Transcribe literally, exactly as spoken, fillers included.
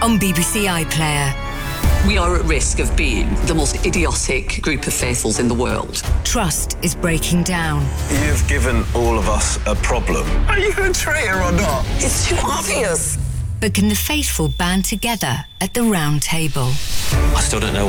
on B B C iPlayer. We are at risk of being the most idiotic group of faithfuls in the world. Trust is breaking down. You've given all of us a problem. Are you a traitor or not? It's too obvious. But can the faithful band together at the round table? I still don't know